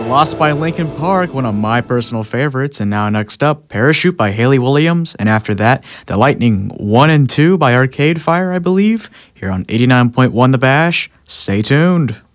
Lost by Linkin Park, one of my personal favorites. And now next up, Parachute by Hayley Williams. And after that, The Lightning 1 and 2 by Arcade Fire, I believe. Here on 89.1 The Bash. Stay tuned.